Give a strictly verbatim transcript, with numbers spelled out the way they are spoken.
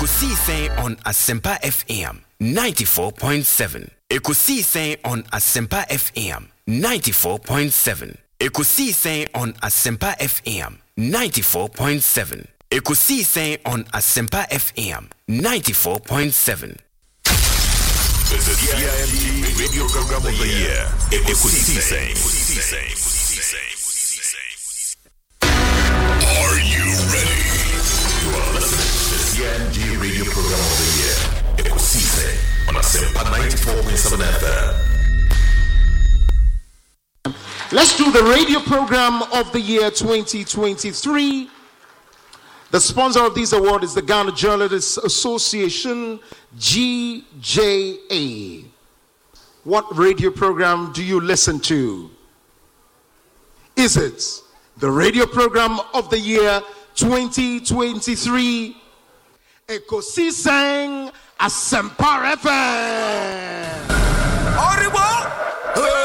Ekusise on Asempa F M ninety-four point seven. Ekusise on Asempa F M ninety-four point seven. Ekusise on Asempa F M ninety-four point seven. Ekusise on Asempa F M ninety-four point seven. The C I M G Radio Program of the Year. Ekusise. Are you ready? You are listening to the C I M G Radio Program of the Year. Ekusise on Asempa ninety-four point seven F M. Let's do the radio program of the year twenty twenty-three. The sponsor of this award is the Ghana Journalists Association, G J A. What radio program do you listen to? Is it the radio program of the year twenty twenty-three? Ekusise Asempa F M.